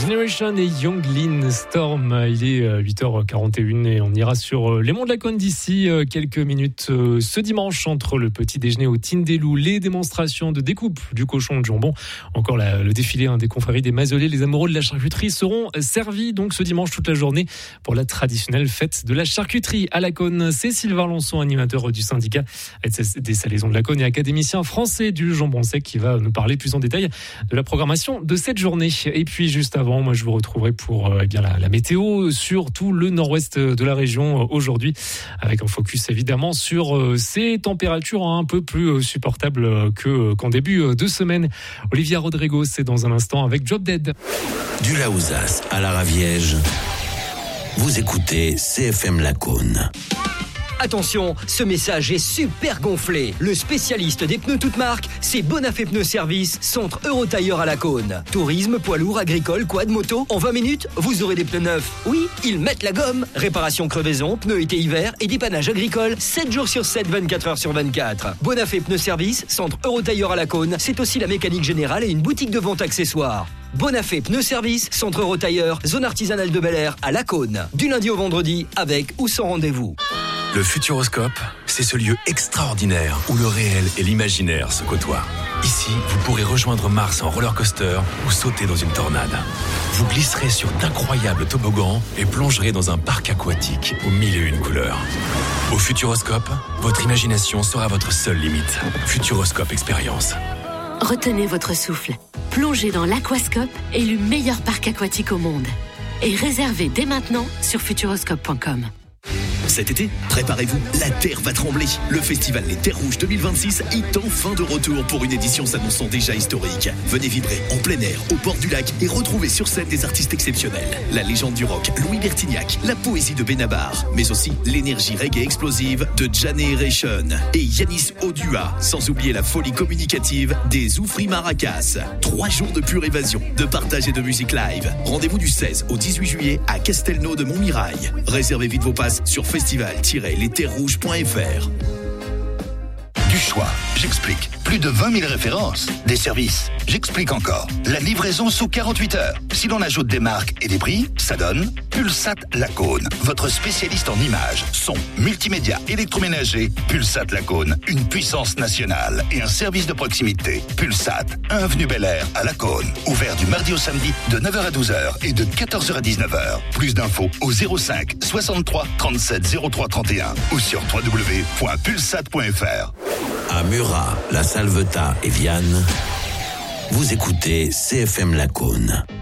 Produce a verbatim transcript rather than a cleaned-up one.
Generation et Young Lean Storm. Il est huit heures quarante et une et on ira sur les monts de la Cône d'ici quelques minutes. Ce dimanche, entre le petit déjeuner au Tindelou, les démonstrations de découpe du cochon de jambon, encore la, le défilé hein, des confréries des Mazolais, les amoureux de la charcuterie seront servis donc ce dimanche toute la journée pour la traditionnelle fête de la charcuterie à la Cône. C'est Sylvain Lançon, animateur du syndicat des salaisons de la Cône et académicien français du jambon sec, qui va nous parler plus en détail de la programmation de cette journée. Et puis juste avant, moi je vous retrouverai pour euh, eh bien la, la météo sur tout le nord-ouest de la région euh, aujourd'hui, avec un focus évidemment sur euh, ces températures hein, un peu plus euh, supportables euh, que, euh, qu'en début euh, de semaine. Olivia Rodrigo, c'est dans un instant avec Drop Dead. Du Laouzas à la Raviège, vous écoutez C F M La Cône. Attention, ce message est super gonflé. Le spécialiste des pneus toutes marques, c'est Bonafé Pneus Service, centre Eurotailleur à la Cône. Tourisme, poids lourd, agricole, quad, moto. En vingt minutes, vous aurez des pneus neufs. Oui, ils mettent la gomme. Réparation crevaison, pneus été-hiver et dépannage agricole, sept jours sur sept, vingt-quatre heures sur vingt-quatre. Bonafé Pneus Service, centre Eurotailleur à la Cône, c'est aussi la mécanique générale et une boutique de vente accessoires. Bonafé Pneus Service, centre Eurotailleur, zone artisanale de Bel Air à la Cône. Du lundi au vendredi, avec ou sans rendez-vous. Le Futuroscope, c'est ce lieu extraordinaire où le réel et l'imaginaire se côtoient. Ici, vous pourrez rejoindre Mars en roller coaster ou sauter dans une tornade. Vous glisserez sur d'incroyables toboggans et plongerez dans un parc aquatique aux mille et une couleurs. Au Futuroscope, votre imagination sera votre seule limite. Futuroscope Expérience. Retenez votre souffle. Plongez dans l'Aquascope, élu meilleur parc aquatique au monde. Et réservez dès maintenant sur futuroscope point com. Cet été, préparez-vous, la Terre va trembler. Le festival Les Terres Rouges deux mille vingt-six est enfin de retour pour une édition s'annonçant déjà historique. Venez vibrer en plein air, au bord du lac et retrouver sur scène des artistes exceptionnels. La légende du rock, Louis Bertignac, la poésie de Benabar, mais aussi l'énergie reggae explosive de Generation et Yanis Odua, sans oublier la folie communicative des Oufri Maracas. Trois jours de pure évasion, de partage et de musique live. Rendez-vous du seize au dix-huit juillet à Castelnau de Montmirail. Réservez vite vos passes sur festival tiret les terres rouges point f r. Du choix, j'explique. Plus de vingt mille références. Des services, j'explique encore. La livraison sous quarante-huit heures. Si l'on ajoute des marques et des prix, ça donne Pulsat La Cône, votre spécialiste en images, son, multimédia, électroménager. Pulsat La Cône, une puissance nationale et un service de proximité. Pulsat, un avenue Bel Air à La Cône. Ouvert du mardi au samedi de neuf heures à douze heures et de quatorze heures à dix-neuf heures. Plus d'infos au zéro cinq soixante-trois trente-sept zéro trois trente et un ou sur w w w point pulsat point f r. À Murat, La Salvetat et Vianne, vous écoutez C F M La Cône.